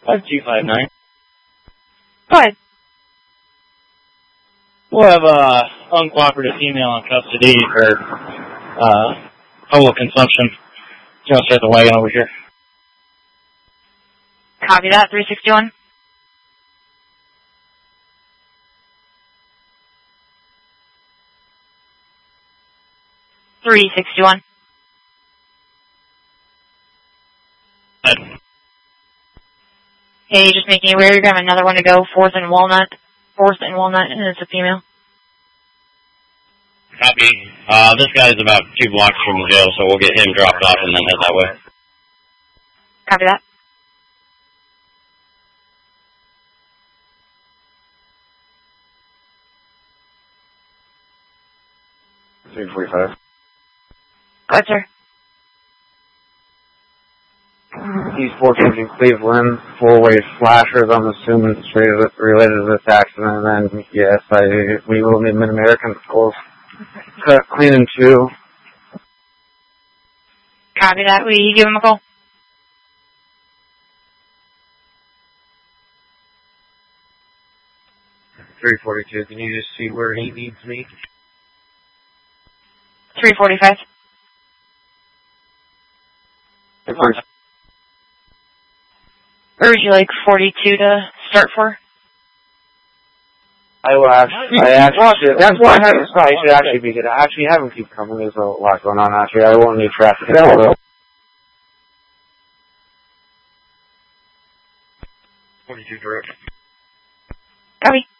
5259. Go ahead. We'll have uncooperative female in custody for public consumption. You want to start the wagon over here? Copy that, 361. Hey, just making you aware, you're going to have another one to go, 4th and Walnut, and it's a female. Copy. This guy's about 2 blocks from the jail, so we'll get him dropped off and then head that way. Copy that. $345. Go ahead, sir. East 450 Cleveland, 4-way flashers. I'm assuming it's related to this accident. And then, yes, we will need Mid-American schools. Cut clean in 2. Copy that. Will you give him a call? $342. Can you just see where he needs me? 345. Or would you like 42 to start for? That's why I should actually be good. Actually, have him keep coming. There's a lot going on. Actually, I won't need traffic. 42 direct. Copy.